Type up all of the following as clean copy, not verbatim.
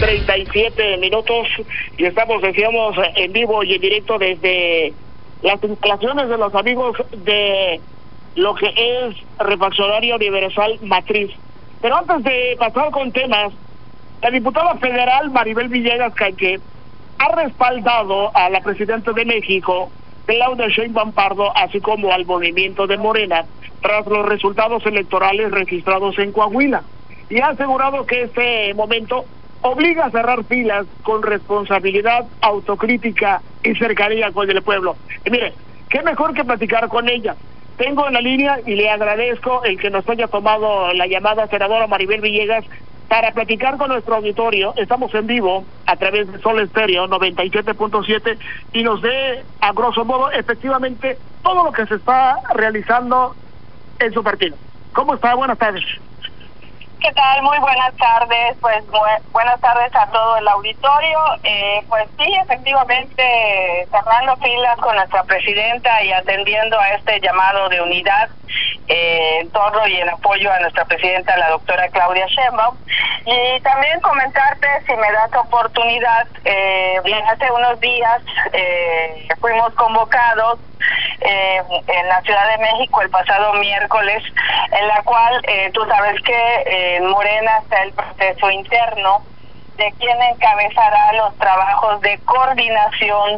37 y estamos, decíamos, en vivo y en directo desde las instalaciones de los amigos de lo que es Refaccionaria Universal Matriz. Pero antes de pasar con temas, la diputada federal Maribel Villegas Canque ha respaldado a la presidenta de México, Claudia Sheinbaum Pardo, así como al movimiento de Morena, tras los resultados electorales registrados en Coahuila, y ha asegurado que este momento obliga a cerrar filas con responsabilidad, autocrítica y cercanía con el pueblo. Y mire, qué mejor que platicar con ella. Tengo en la línea y le agradezco el que nos haya tomado la llamada, senadora Maribel Villegas, para platicar con nuestro auditorio. Estamos en vivo a través de Sol Estéreo 97.7 y nos dé, a grosso modo, efectivamente, todo lo que se está realizando en su partido. ¿Cómo está? Buenas tardes. ¿Qué tal? Muy buenas tardes. Pues buenas tardes a todo el auditorio. Pues sí, efectivamente, cerrando filas con nuestra presidenta y atendiendo a este llamado de unidad en torno y en apoyo a nuestra presidenta, la doctora Claudia Sheinbaum. Y también comentarte, si me das oportunidad, hace unos días fuimos convocados en la Ciudad de México el pasado miércoles, en la cual tú sabes que en Morena está el proceso interno de quién encabezará los trabajos de coordinación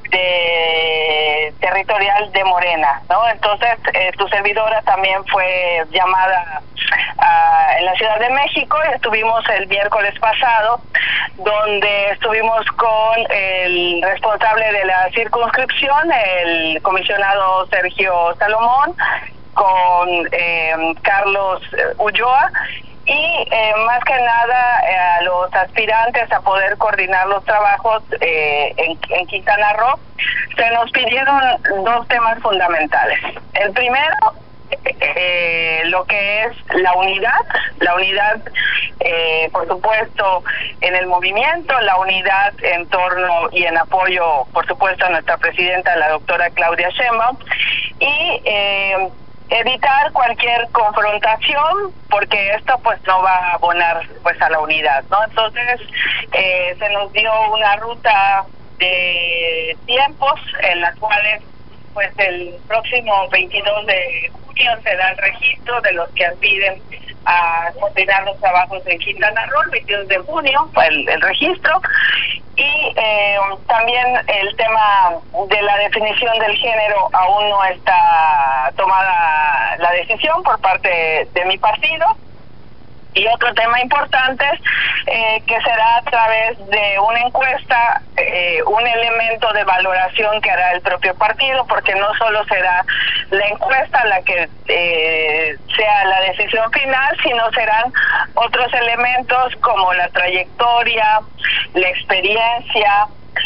territorial de Morena, ¿no? Entonces, tu servidora también fue llamada en la Ciudad de México y estuvimos el miércoles pasado, donde estuvimos con el responsable de la circunscripción, el comisionado Sergio Salomón, con Carlos Ulloa, y más que nada a los aspirantes a poder coordinar los trabajos en Quintana Roo. Se nos pidieron dos temas fundamentales. El primero, lo que es la unidad, por supuesto, en el movimiento, la unidad en torno y en apoyo, por supuesto, a nuestra presidenta, la doctora Claudia Sheinbaum, y evitar cualquier confrontación, porque esto pues no va a abonar pues a la unidad, ¿no? Entonces se nos dio una ruta de tiempos en las cuales pues el próximo 22 de junio se da el registro de los que aspiren a coordinar los trabajos en Quintana Roo. El 22 de junio fue el registro. Y también el tema de la definición del género, aún no está tomada la decisión por parte de mi partido. Y otro tema importante, que será a través de una encuesta, un elemento de valoración que hará el propio partido, porque no solo será la encuesta la que sea la decisión final, sino serán otros elementos como la trayectoria, la experiencia.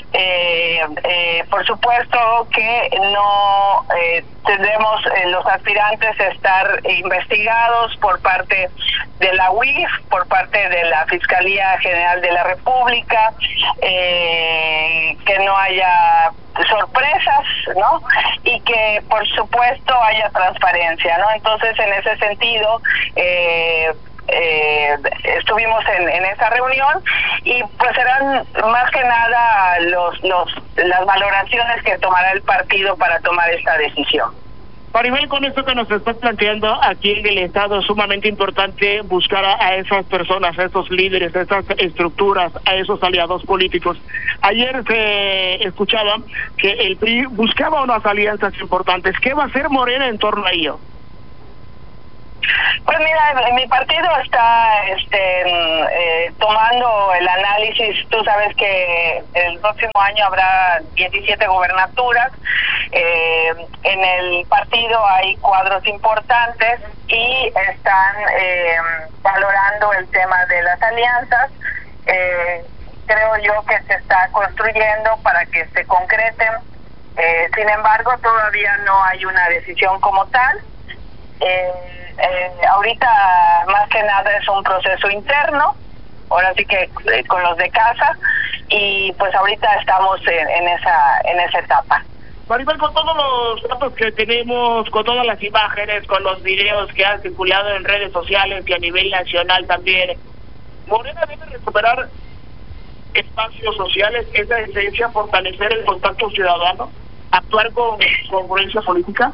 Por supuesto que no tendremos los aspirantes estar investigados por parte de la UIF, por parte de la Fiscalía General de la República, que no haya sorpresas, ¿no? Y que por supuesto haya transparencia, ¿no? Entonces, en ese sentido, estuvimos en esa reunión y pues serán más que nada las valoraciones que tomará el partido para tomar esta decisión. Maribel, con esto que nos estás planteando aquí en el Estado, es sumamente importante buscar a esas personas, a esos líderes, a esas estructuras, a esos aliados políticos. Ayer se escuchaba que el PRI buscaba unas alianzas importantes. ¿Qué va a hacer Morena en torno a ello? Pues mira, mi partido está tomando el análisis. Tú sabes que el próximo año habrá 17 gubernaturas. En el partido hay cuadros importantes y están valorando el tema de las alianzas. Creo yo que se está construyendo para que se concreten. Sin embargo, todavía no hay una decisión como tal. Ahorita más que nada es un proceso interno, ahora sí que con los de casa, y pues ahorita estamos en esa etapa. Maribel, con todos los datos que tenemos, con todas las imágenes, con los videos que han circulado en redes sociales y a nivel nacional también, Morena debe recuperar espacios sociales, es la esencia, fortalecer el contacto ciudadano, actuar con congruencia política.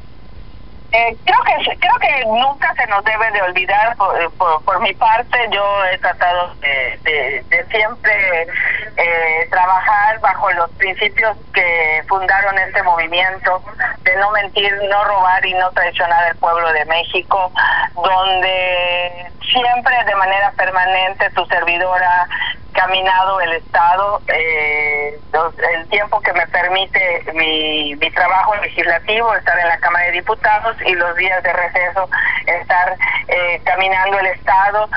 Creo que nunca se nos debe de olvidar, por mi parte, yo he tratado de siempre trabajar bajo los principios que fundaron este movimiento, de no mentir, no robar y no traicionar al pueblo de México, donde siempre de manera permanente tu servidora caminado el Estado, el tiempo que me permite mi trabajo legislativo, estar en la Cámara de Diputados, y los días de receso estar caminando el Estado,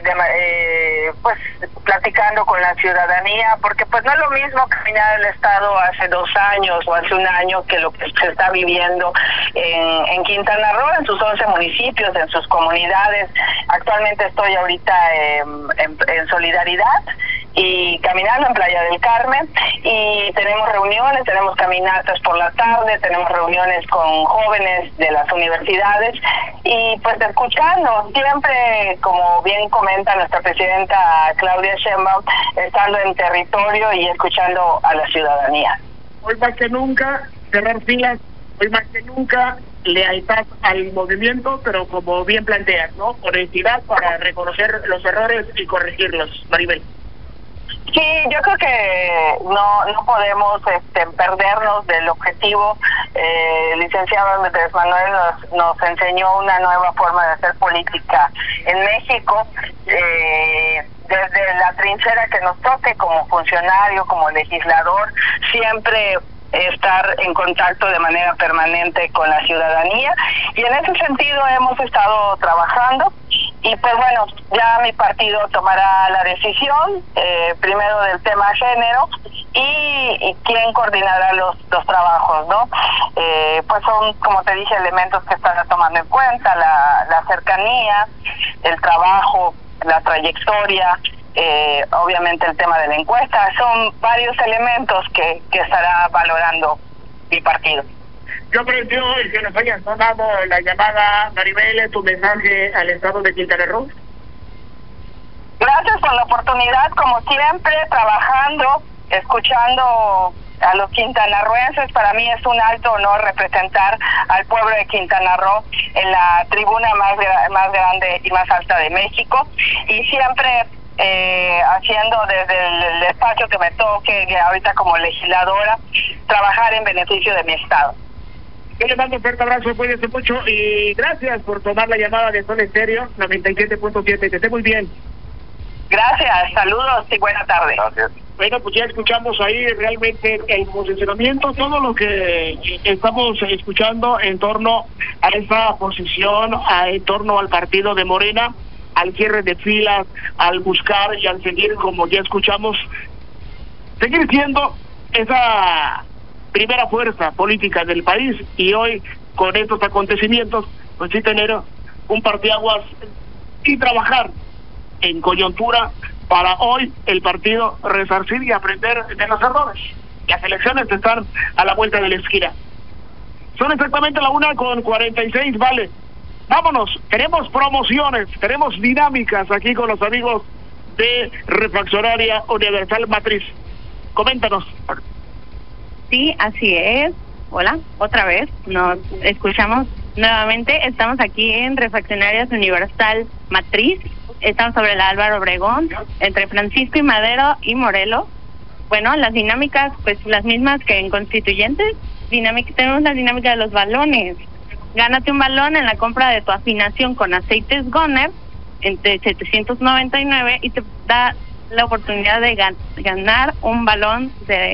pues platicando con la ciudadanía, porque pues no es lo mismo caminar el Estado hace 2 años o hace 1 año que lo que se está viviendo en Quintana Roo, en sus 11 municipios, en sus comunidades. Actualmente estoy ahorita en Solidaridad y caminando en Playa del Carmen, y tenemos reuniones, tenemos caminatas por la tarde, tenemos reuniones con jóvenes de las universidades, y pues escuchando siempre, como bien comenta nuestra presidenta Claudia Sheinbaum, estando en territorio y escuchando a la ciudadanía. Hoy más que nunca cerrar filas, hoy más que nunca lealtad al movimiento, pero como bien planteas, ¿no? Honestidad para reconocer los errores y corregirlos. Maribel. Sí, yo creo que no podemos perdernos del objetivo. El licenciado Andrés Manuel nos enseñó una nueva forma de hacer política en México, desde la trinchera que nos toque como funcionario, como legislador, siempre estar en contacto de manera permanente con la ciudadanía, y en ese sentido hemos estado trabajando. Y pues bueno, ya mi partido tomará la decisión, primero del tema género, y quién coordinará los trabajos, ¿no? Pues son, como te dije, elementos que están tomando en cuenta, la cercanía, el trabajo, la trayectoria, obviamente el tema de la encuesta. Son varios elementos que estará valorando mi partido. Yo aprecio el que nos hayas tomado la llamada, Maribel, tu mensaje al Estado de Quintana Roo. Gracias por la oportunidad, como siempre, trabajando, escuchando a los quintanarroenses. Para mí es un alto honor representar al pueblo de Quintana Roo en la tribuna más grande y más alta de México, y siempre haciendo desde el espacio que me toque, ahorita como legisladora, trabajar en beneficio de mi Estado. Yo le mando un fuerte abrazo, cuídense mucho, y gracias por tomar la llamada de Sol Estéreo 97.7, que esté muy bien. Gracias, saludos y buena tarde. Gracias. Bueno, pues ya escuchamos ahí realmente el posicionamiento, todo lo que estamos escuchando en torno a esa posición, en torno al partido de Morena, al cierre de filas, al buscar y al seguir, como ya escuchamos, seguir siendo esa primera fuerza política del país. Y hoy, con estos acontecimientos, pues sí tener un parteaguas y trabajar en coyuntura para hoy el partido resarcir y aprender de los errores. Las elecciones están a la vuelta de la esquina. Son exactamente la 1:46, vale. Vámonos, tenemos promociones, tenemos dinámicas aquí con los amigos de Refaccionaria Universal Matriz. Coméntanos. Sí, así es. Hola, otra vez, nos escuchamos nuevamente. Estamos aquí en Refaccionarias Universal Matriz. Estamos sobre la Álvaro Obregón, entre Francisco y Madero y Morelos. Bueno, las dinámicas, pues las mismas que en Constituyentes. Tenemos la dinámica de los balones. Gánate un balón en la compra de tu afinación con aceites Goner entre 799 y te da la oportunidad de ganar un balón de